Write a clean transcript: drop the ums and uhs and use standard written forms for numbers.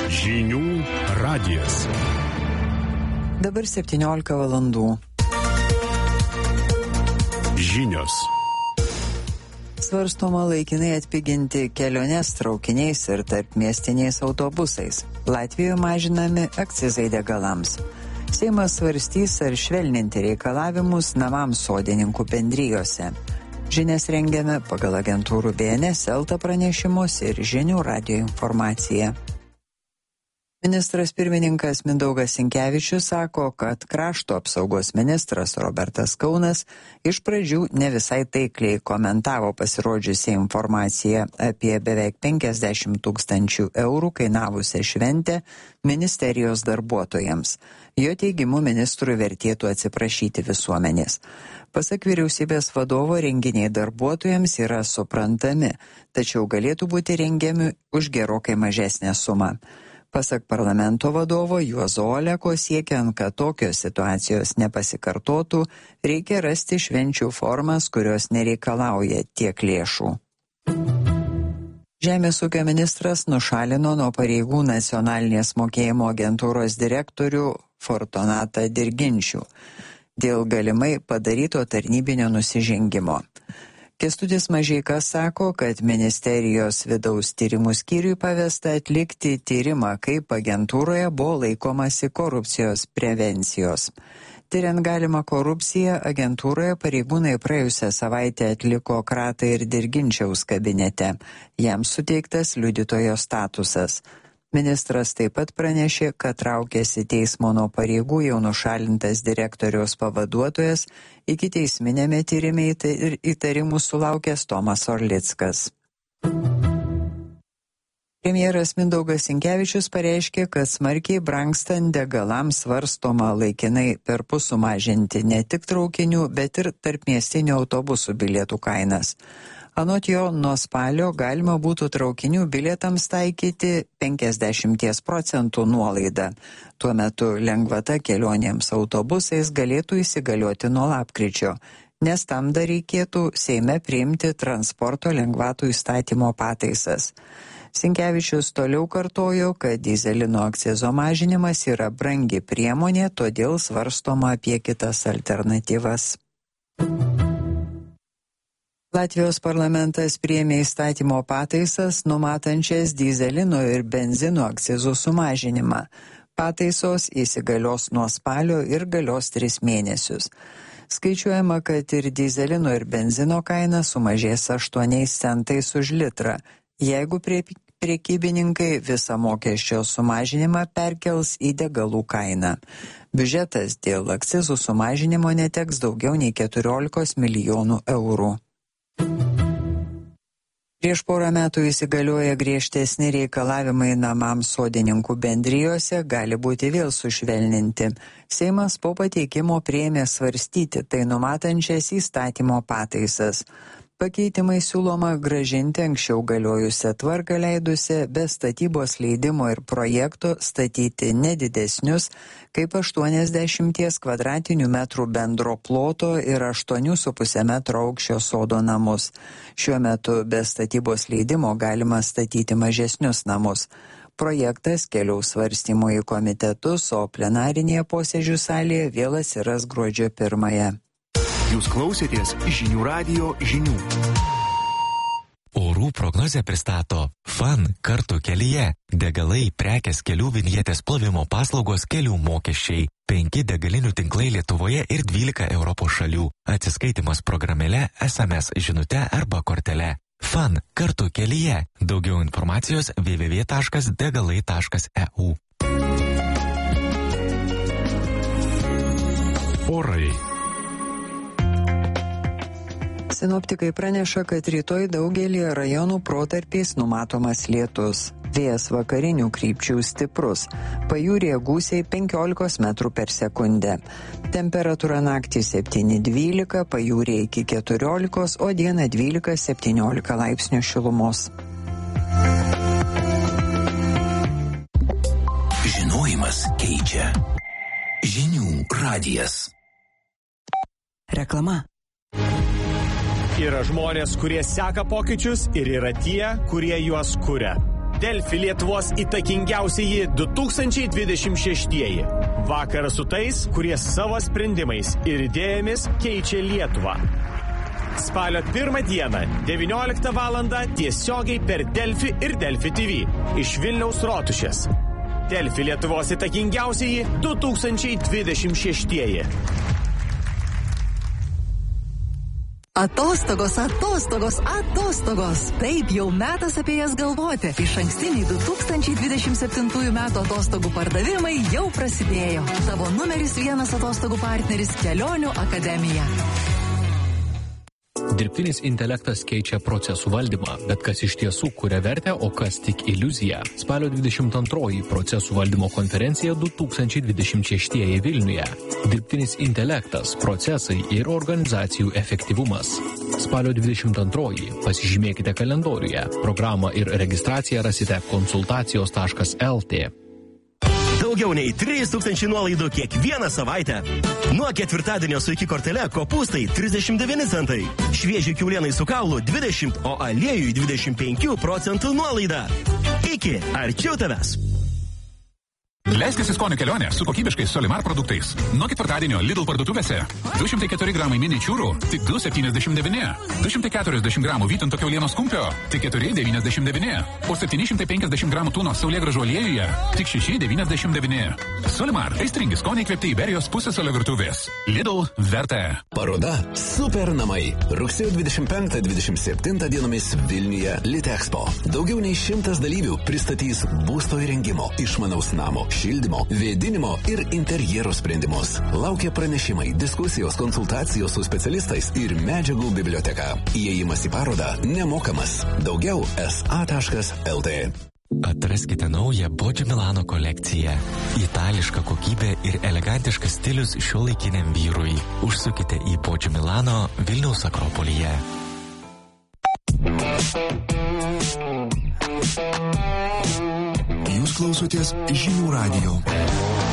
Žinių radijas. Dabar 17 valandų. Žinios. Svarstoma laikinai atpiginti keliones traukiniais ir tarpmiestiniais autobusais. Latvijoje mažinami akcizai degalams. Seimas svarstys ar švelninti reikalavimus namams sodininkų bendrijose. Žinias rengiame pagal agentūrų BNS, Elta pranešimus ir Žinių radijo informaciją. Ministras pirmininkas Mindaugas Sinkevičius sako, kad krašto apsaugos ministras Robertas Kaunas iš pradžių ne visai taikliai komentavo pasirodžiusią informaciją apie beveik 50 000 eurų kainavusią šventę ministerijos darbuotojams. Jo teigimu ministrui vertėtų atsiprašyti visuomenės. Pasak vyriausybės vadovo, renginiai darbuotojams yra suprantami, tačiau galėtų būti rengiami už gerokai mažesnę sumą. Pasak parlamento vadovo Juozo Oleko, siekiant, kad tokios situacijos nepasikartotų, reikia rasti švenčių formas, kurios nereikalauja tiek lėšų. Žemės ūkio ministras nušalino nuo pareigų nacionalinės mokėjimo agentūros direktorių Fortunatą Dirginčių dėl galimai padaryto tarnybinio nusižengimo. Kęstutis Mažeika sako, kad ministerijos vidaus tyrimų skyriui pavesta atlikti tyrimą, kaip agentūroje buvo laikomasi korupcijos prevencijos. Tyriant galimą korupciją, agentūroje pareigūnai praėjusią savaitę atliko kratą ir Dirginčiaus kabinete. Jam suteiktas liudytojo statusas. Ministras taip pat pranešė, kad traukėsi teismo nuo pareigų jau nušalintas direktoriaus pavaduotojas, ikiteisminėme tyrime ir įtarimų sulaukęs Tomas Orlickas. Premjeras Mindaugas Sinkevičius pareiškė, kad smarkiai brangstant degalams svarstoma laikinai perpus sumažinti ne tik traukinių, bet ir tarpmiestinių autobusų bilietų kainas. Anot jo, nuo spalio galima būtų traukinių bilietams taikyti 50% nuolaidą. Tuo metu lengvata kelionėms autobusais galėtų įsigalioti nuo lapkričio, nes tam dar reikėtų Seime priimti transporto lengvatų įstatymo pataisas. Sinkevičius toliau kartojo, kad dyzelino akcizo mažinimas yra brangi priemonė, todėl svarstoma apie kitas alternatyvas. Latvijos parlamentas priėmė įstatymo pataisas, numatančias dyzelino ir benzino akcizų sumažinimą. Pataisos įsigalios nuo spalio ir galios 3 mėnesius. Skaičiuojama, kad ir dyzelino ir benzino kaina sumažės 8 centais už litrą, jeigu prekybininkai visą mokesčio sumažinimą perkels į degalų kainą. Biudžetas dėl akcizų sumažinimo neteks daugiau nei 14 milijonų eurų. Prieš porą metų įsigalioję griežtesni reikalavimai namams sodininkų bendrijose gali būti vėl sušvelninti. Seimas po pateikimo priėmė svarstyti tai numatančias įstatymo pataisas. Pakeitimai siūloma grąžinti anksčiau galiojusią tvarką leidusią be statybos leidimo ir projekto statyti nedidesnius kaip 80 kvadratinių metrų bendro ploto ir 8,5 metro aukščio sodo namus. Šiuo metu be statybos leidimo galima statyti mažesnius namus. Projektas keliaus svarstymo į komitetus, o plenarinėje posėdžių salėje vėl atsiras gruodžio 1. Jūs klausėtės Žinių radijo žinių. Orų prognozę pristato FAN kartu kelyje. Degalai, prekės, kelių vinjetės plovimo paslaugos, kelių mokesčiai. 5 degalinių tinklai Lietuvoje ir 12 Europos šalių. Atsiskaitimas programėle, SMS žinute arba kortele. FAN kartu kelyje. Daugiau informacijos www.degalai.eu. Orai. Sinoptikai praneša, kad rytoj daugelį rajonų protarpiais numatomas lietus. Vėjas vakarinių krypčių stiprus. Pajūryje gūsiai 15 metrų per sekundę. Temperatūra naktį 7-12, pajūryje iki 14, o dieną 12-17 laipsnių šilumos. Žinojimas keičia. Žinių radijas. Reklama. Yra žmonės, kurie seka pokyčius ir yra tie, kurie juos kuria. Delfi Lietuvos įtakingiausieji 2026. Vakaras su tais, kurie savo sprendimais ir idėjomis keičia Lietuvą. Spalio 1 dieną, 19 valandą tiesiogiai per Delfi ir Delfi TV iš Vilniaus Rotušės. Delfi Lietuvos įtakingiausieji 2026. Atostogos, atostogos, atostogos. Taip, jau metas apie jas galvoti. Išankstiniai 2027 metų atostogų pardavimai jau prasidėjo. Tavo numeris 1 atostogų partneris Kelionių akademija. Dirbtinis intelektas keičia procesų valdymą, bet kas iš tiesų kuria vertę, o kas tik iliuzija. Spalio 22 procesų valdymo konferencija 2026 Vilniuje. Dirbtinis intelektas, procesai ir organizacijų efektyvumas. Spalio 22 pasižymėkite kalendoriuje. Programą ir registraciją rasite konsultacijos.lt. Daugiau nei 3000 nuolaidų kiekvieną savaitę. Nuo ketvirtadienio su iki kortele kopūstai 39 centai. Švieži kiaulėnai su kaulu 20, o aliejui 25% nuolaida. Iki arčiau tavęs. Leiskis į skonio kelionę su kokybiškais Solimar produktais. Nuo ketvirtadienio Lidl parduotuvėse 204 gramai mini čiūrų tik 2,79. 240 gramų vytinto kiaulienos kumpio tik 4,99. O 750 gramų tūno saulėgrąžų aliejuje tik 6,99. Solimar – aistringi skoniai įkvėpti Iberijos pusiasalio virtuvės. Lidl vertė. Paroda Super namai. Rugsėjo 25-27 dienomis Vilniuje Litexpo. Daugiau nei 100 dalyvių pristatys būsto įrengimo, išmanaus namo, šildymo, vėdinimo ir interjero sprendimus. Laukia pranešimai, diskusijos, konsultacijos su specialistais ir medžiagų biblioteka. Įėjimas į parodą nemokamas. Daugiau sa.lt. Atraskite naują Boggio Milano kolekciją. Itališka kokybė ir elegantiškas stilius šiuolaikiniam vyrui. Užsukite į Boggio Milano Vilniaus Akropolyje. Jūs klausotės Žinių radijo.